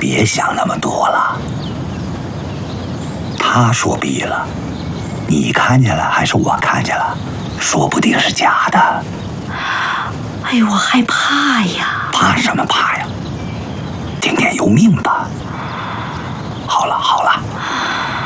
别想那么多了。他说闭了，你看见了还是我看见了？说不定是假的。 哎呦，我害怕呀！ 怕什么怕呀？听天由命吧。好了好了。